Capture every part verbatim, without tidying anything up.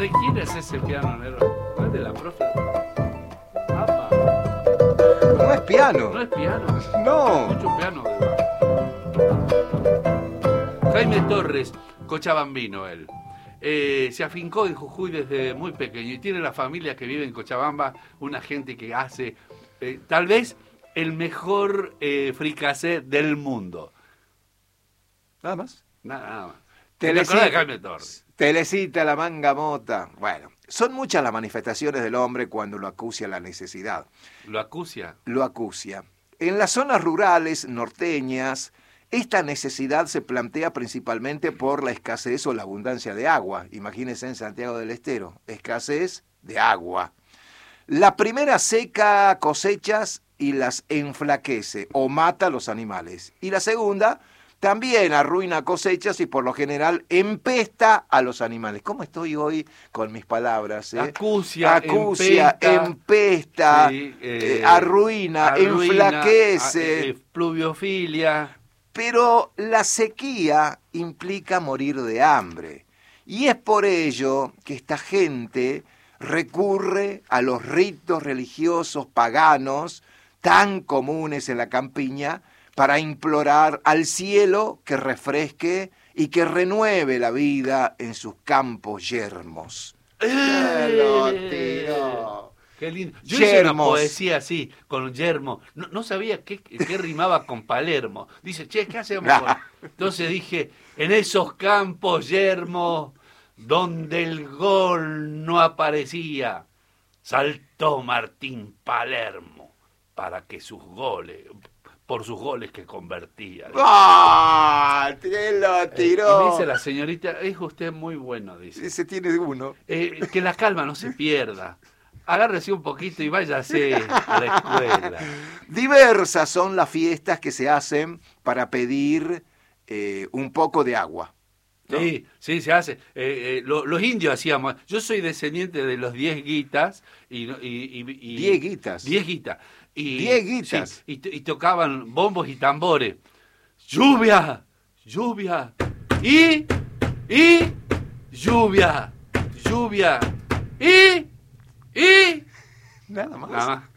¿De quién es ese piano negro? ¿No es de la profe? Apa. No es piano. No es piano. No. Mucho piano. Jaime Torres, cochabambino él. Eh, se afincó en Jujuy desde muy pequeño y tiene la familia que vive en Cochabamba, una gente que hace eh, tal vez el mejor eh, fricasé del mundo. Nada más. Nada, nada más. Telecita, ¿Te acordás de Jaime Torres? Telecita, la manga mota. Bueno, son muchas las manifestaciones del hombre cuando lo acucia la necesidad. ¿Lo acucia? Lo acucia. En las zonas rurales norteñas, esta necesidad se plantea principalmente por la escasez o la abundancia de agua. Imagínense en Santiago del Estero, escasez de agua. La primera seca cosechas y las enflaquece o mata a los animales. Y la segunda también arruina cosechas y por lo general empesta a los animales. ¿Cómo estoy hoy con mis palabras? Eh? Acucia, Acucia, empesta, empesta sí, eh, eh, arruina, arruina, enflaquece. Eh, pluviofilia. Pero la sequía implica morir de hambre. Y es por ello que esta gente recurre a los ritos religiosos paganos tan comunes en la campiña para implorar al cielo que refresque y que renueve la vida en sus campos yermos. ¡Eh! ¡Lo tiró! Qué lindo. Yo Yermos. hice una poesía así, con yermo. No, no sabía qué, qué rimaba con Palermo. Dice, che, ¿qué hacemos con...? Entonces dije, en esos campos yermos donde el gol no aparecía, saltó Martín Palermo para que sus goles... por sus goles que convertía. ¡Ah! ¡Te lo tiró! Eh, y me dice la señorita, es usted muy bueno, dice. Ese tiene uno. Eh, que la calma no se pierda. Agárrese un poquito y váyase a la escuela. Diversas son las fiestas que se hacen para pedir eh, un poco de agua, ¿no? Sí, sí, se hace. Eh, eh, lo, los indios hacíamos. Yo soy descendiente de los diez guitas. Y, y, y, y, ¿Diez guitas? Diez guitas. Y, ¿Diez guitas? Sí, y, y tocaban bombos y tambores. ¡Lluvia! ¡Lluvia! Y... y... ¡Lluvia! ¡Lluvia! Y... y... Nada más. Nada más.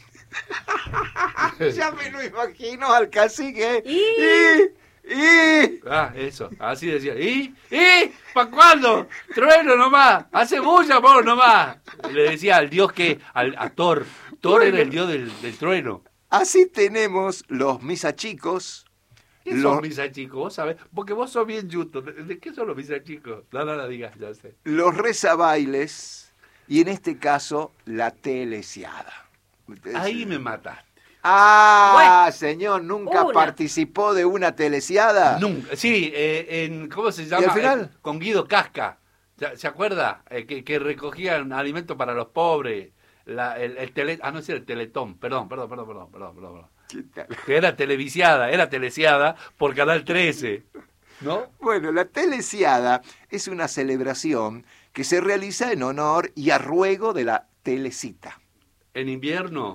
Ya me lo imagino al cacique. Y... y, y... Ah, eso, así decía. ¿Y? ¿Y? ¿Para cuándo? Trueno nomás, hace bulla vos nomás. Le decía al dios que, al, a Thor. Thor Bueno. era el dios del, del trueno. Así tenemos los misachicos. ¿Qué los, son misachicos? Vos sabés, porque vos sos bien yuto. ¿De, de qué son los misachicos? No, no, no digas, ya sé. los rezabailes y en este caso la telesiada. Ustedes- Ahí me mataste. Ah, señor, ¿nunca Una. participó de una telesiada? Nunca. Sí, eh, en, ¿cómo se llama? ¿Y al final? Eh, con Guido Casca. ¿Se, se acuerda? Eh, que, que recogían alimentos para los pobres. La, el, el tele, ah, no es el Teletón. Perdón, perdón, perdón, perdón, perdón, perdón. ¿Qué tal? Que era televisiada, era telesiada por Canal trece, ¿no? Bueno, la telesiada es una celebración que se realiza en honor y a ruego de la telecita. En invierno,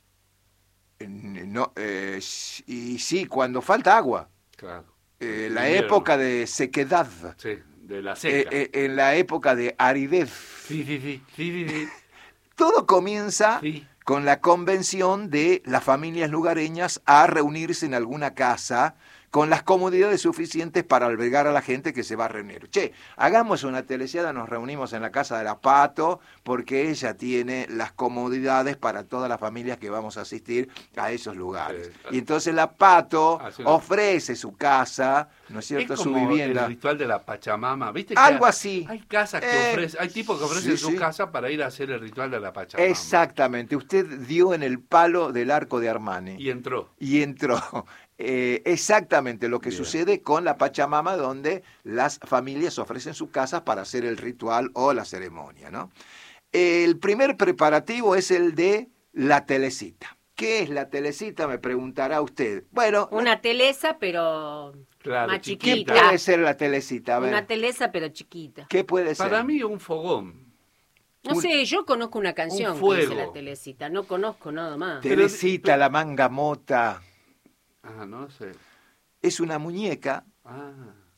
Eh, No, eh, y sí, cuando falta agua. claro. Eh, En la invierno. época de sequedad. Sí, de la Eh, seca. eh, en la época de aridez. Sí, sí, sí, sí, sí, Todo comienza sí. con la convención de las familias lugareñas a reunirse en alguna casa con las comodidades suficientes para albergar a la gente que se va a reunir. Che, hagamos una telesiada, nos reunimos en la casa de la Pato, porque ella tiene las comodidades para todas las familias que vamos a asistir a esos lugares. Sí. Y entonces la Pato Hace una- ofrece su casa, ¿no es cierto?, Es su como vivienda. el ritual de la Pachamama, ¿viste? que Algo hay- así. Hay casas que Eh, ofrecen, hay tipos que ofrecen sí, su sí. casa para ir a hacer el ritual de la Pachamama. Exactamente, usted dio en el palo del arco de Armani. Y entró. Y entró. Eh, exactamente lo que Bien. sucede con la Pachamama, donde las familias ofrecen sus casas para hacer el ritual o la ceremonia, ¿no? El primer preparativo es el de la telecita. ¿Qué es la telecita? Me preguntará usted. Bueno, Una telesa, pero Claro, más ¿qué chiquita. puede ser la telecita? A ver, Una telesa, pero chiquita. ¿qué puede ser? Para mí un fogón. No Un- sé, yo conozco una canción un que dice fuego. la telecita. No conozco nada más. Telecita, la manga mota, Ah, no sé. es una muñeca Ah.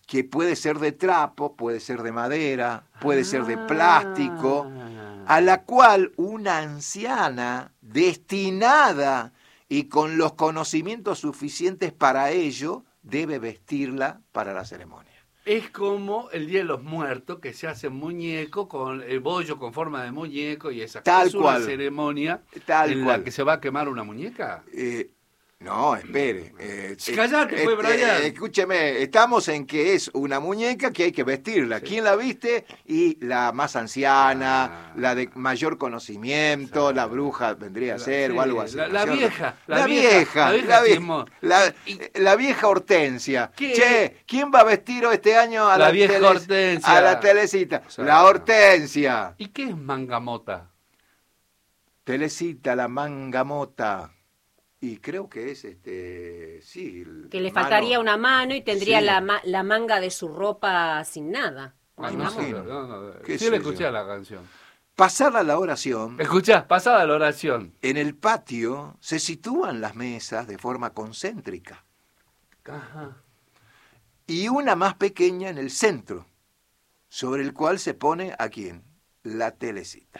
que puede ser de trapo, puede ser de madera, puede ser de plástico, a la cual una anciana destinada y con los conocimientos suficientes para ello debe vestirla para la ceremonia. Es como el Día de los Muertos, que se hace muñeco con el bollo con forma de muñeco y esa Tal es una cual. ceremonia Tal en cual. la que se va a quemar una muñeca. Eh, no, espere. Eh, Cállate, eh, pues, eh, Brian. eh, escúcheme, estamos en que es una muñeca que hay que vestirla. Sí. ¿Quién la viste? Y la más anciana, Ah. la de mayor conocimiento, Sí. la bruja vendría a La- ser sí, o algo así. la- ¿no la es cierto? vieja, la La vieja, vieja, la vieja la vie- chismo- la- y- la vieja Hortensia. ¿Qué? Che, ¿quién va a vestir este año a La la, vieja teles- Hortensia. a la telecita? O sea, la Hortensia. ¿Y qué es mangamota? Telecita, la mangamota. Y creo que es este. Sí. el Que le mano- faltaría una mano y tendría Sí. la, ma- la manga de su ropa sin nada. Ah, Me no, sé, imagino. no, no, ¿Qué sí sé le yo? escuché a la canción. Pasada la oración, Escuchá, pasada la oración. en el patio se sitúan las mesas de forma concéntrica Ajá. y una más pequeña en el centro, sobre el cual se pone a quién? La telecita.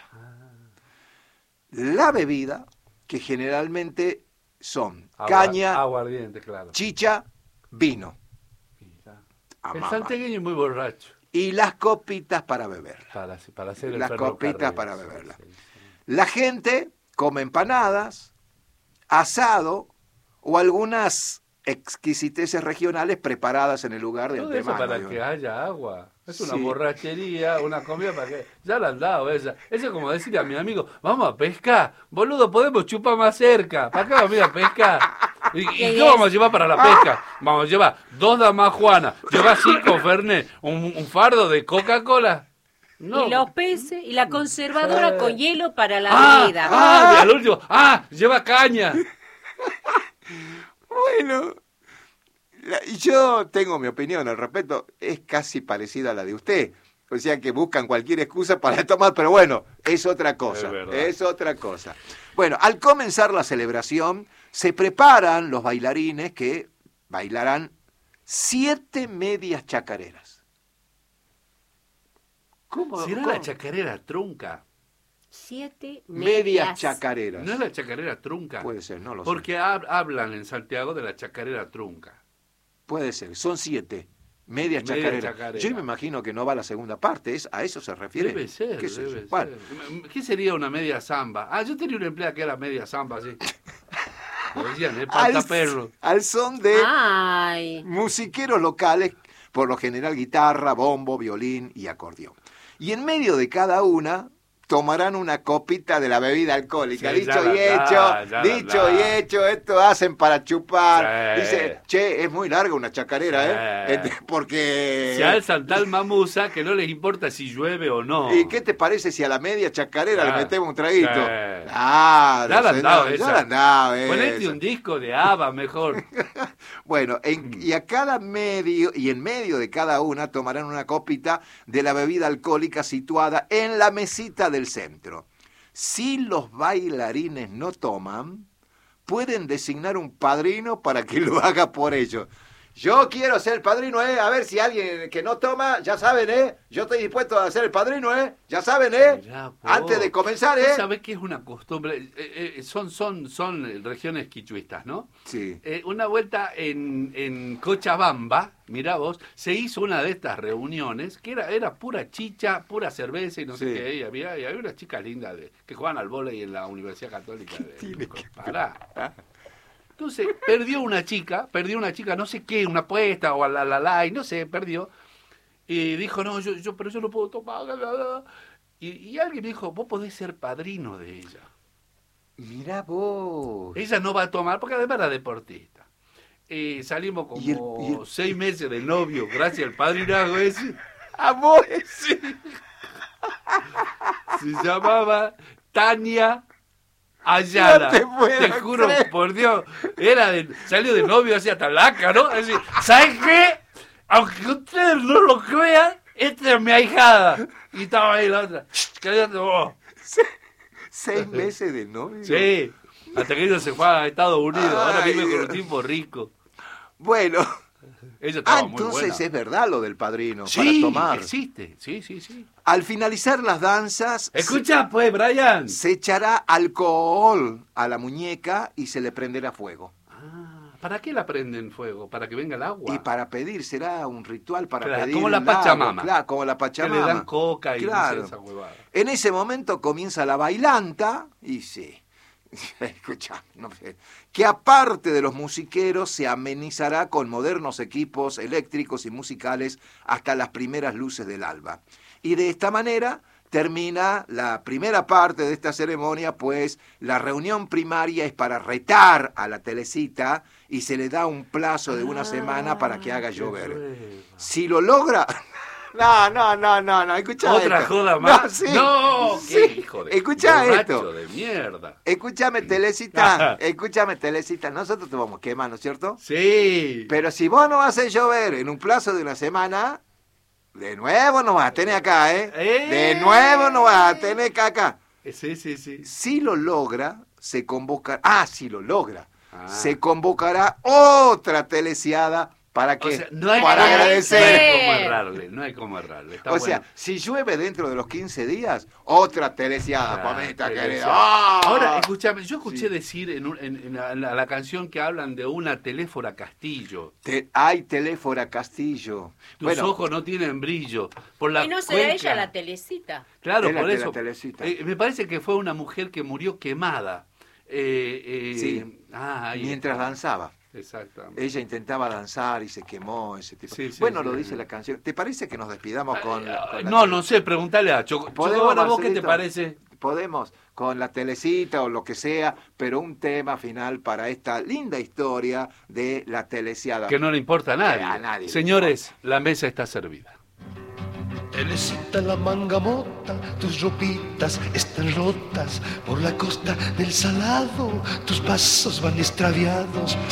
La bebida, que generalmente son Agua- caña, Aguardiente, claro. chicha, vino. Mira. Ah, El mamá. santiagueño es muy borracho. Y las copitas para beber. Para, para hacer el Las ferrocarril. copitas para Sí, beberla. sí, sí. La gente come empanadas, asado o algunas exquisiteces regionales preparadas en el lugar de Todo eso antemano. para digo. que haya agua. Es una Sí. borrachería, una comida para que... Ya la han dado esa. Eso es como decirle a mi amigo, vamos a pescar. Boludo, podemos chupar más cerca. ¿Para qué vamos a ir a pescar? ¿Y, y ¿Qué qué es? vamos a llevar para la pesca? Vamos a llevar dos damas Juana, llevar cinco Fernet, un, un fardo de Coca-Cola. No. Y los peces y la conservadora Sí. con hielo para la Ah, bebida. ah, y al último, ah, lleva caña. Bueno, la- y yo tengo mi opinión al respecto, es casi parecida a la de usted. O sea que buscan cualquier excusa para tomar, pero bueno, es otra cosa, Es verdad. es otra cosa. Bueno, al comenzar la celebración, se preparan los bailarines que bailarán siete medias chacareras. ¿Cómo? ¿Será cómo? la chacarera trunca? Siete Medias medias. chacareras. ¿No es la chacarera trunca? Puede ser, no lo sé. Porque hab- hablan en Santiago de la chacarera trunca. Puede ser, son siete. Medias Media chacareras. chacarera. Yo me imagino que no va la segunda parte, ¿es? ¿A eso se refiere? Debe ser, ¿Qué sé yo? debe Bueno, ser. ¿Qué sería una media zamba? Ah, yo tenía una empleada que era media zamba, así. Lo decían, el al, pantaperro. al son de Ay. musiqueros locales, por lo general guitarra, bombo, violín y acordeón. Y en medio de cada una tomarán una copita de la bebida alcohólica. Sí, dicho ya la y hecho, da, ya la dicho da. y hecho, esto hacen para chupar. Sí. Dice, che, es muy larga una chacarera, Sí. ¿eh? Este, porque... Se alzan tal mamusa que no les importa si llueve o no. ¿Y qué te parece si a la media chacarera Ah, le metemos un traguito? sí. Claro, Ya la han señor, dado ya esa. la han dado Ponete esa. un disco de ABBA mejor. Bueno, en- y a cada medio, y en medio de cada una tomarán una copita de la bebida alcohólica situada en la mesita del centro. Si los bailarines no toman, pueden designar un padrino para que lo haga por ellos. Yo quiero ser el padrino, ¿eh? A ver si alguien que no toma, ya saben, ¿eh? Yo estoy dispuesto a ser el padrino, ¿eh? Ya saben, ¿eh? Mirá vos. Antes de comenzar, ¿eh? ¿Sabés qué es una costumbre? Eh, eh, son, son, son regiones quichuistas, ¿no? Sí. Eh, una vuelta en, en Cochabamba, mirá vos, se hizo una de estas reuniones que era, era pura chicha, pura cerveza y no sé Sí. qué. Y había, y había unas chicas lindas de, que jugaban al vóley en la Universidad Católica de Pará. Entonces, perdió una chica, perdió una chica, no sé qué, una apuesta o a la la la, y no sé, perdió. Y dijo, no, yo, yo pero yo no puedo tomar. Bla, bla, bla. Y, y alguien dijo, vos podés ser padrino de ella. Mirá vos. Ella no va a tomar, porque además era deportista. Eh, salimos como Y el- y el- seis meses de novio, gracias al padrinazgo ese. Amor. Sí. Se llamaba Tania Ayala. No te puedo te juro, creer. por Dios. Era de, salió de novio hacia Talaca, ¿no? Así, ¿sabes qué? Aunque ustedes no lo crean, esta es mi ahijada. Y estaba ahí la otra. Cállate vos. Seis meses de novio. Sí. Hasta que ella se fue a Estados Unidos. Ahora Ay, vive con un Dios. tipo rico. Bueno, Eso estaba Ah, muy entonces buena. es verdad lo del padrino, Sí, para tomar. existe, sí, sí, sí. Al finalizar las danzas, Escucha, pues, Brian. se echará alcohol a la muñeca y se le prenderá fuego. Ah, ¿para qué la prenden fuego? ¿Para que venga el agua? Y para pedir, será un ritual para Claro, pedir. como la el agua, Pachamama. Claro, como la Que Pachamama. le dan coca y Claro. no sé, esa huevada. En ese momento comienza la bailanta, y sí, escucha, no sé, que aparte de los musiqueros se amenizará con modernos equipos eléctricos y musicales hasta las primeras luces del alba. Y de esta manera termina la primera parte de esta ceremonia, pues la reunión primaria es para retar a la Telecita y se le da un plazo de una semana para que haga qué llover. rueda. Si lo logra... No, no, no, no, no, escuchá ¿Otra esto. joda más? No, sí, No, sí. qué hijo de Escuchá borracho esto. de mierda. Escúchame, Telecita, escúchame, Telecita, nosotros te vamos a quemar, ¿no es cierto? Sí. Pero si vos no haces llover en un plazo de una semana, de nuevo no vas a tener acá, ¿eh? ¡Eh! De nuevo no vas a tener acá. Sí, sí, sí. Si lo logra, se convoca... Ah, si lo logra. Ah. Se convocará otra telesiada para que... O sea, no hay, para como, agradecer. no hay como errarle, no hay como errarle. Está O bueno. sea, si llueve dentro de los quince días, otra telesiada, Claro, mamita telesiada. querida. ¡Ah! Ahora, escúchame, yo escuché Sí. decir en, un- en- en la, en la- la canción que hablan de una teléfora Castillo. Te- hay Teléfora Castillo. Tus Bueno, ojos no tienen brillo. Por la Y no será cuenca. ella la Telecita. Claro, Es la por de eso. la Telecita. Eh, me parece que fue una mujer que murió quemada. Eh, eh, Sí. ah, ahí mientras está. danzaba. Exactamente. Ella intentaba danzar y se quemó, ese tipo. Sí, sí, bueno, sí, lo sí. dice la canción. ¿Te parece que nos despidamos con, Ah, con la no, tele- no sé, preguntale a Choco. ¿Podemos, Choco, ahora vos qué te Marcelito? parece. Podemos con la Telecita o lo que sea, pero un tema final para esta linda historia de la telesiada. Que no le importa a nadie. A nadie le Señores, la mesa está servida. Telecita la manga mota, tus ropitas están rotas por la costa del salado, tus pasos van extraviados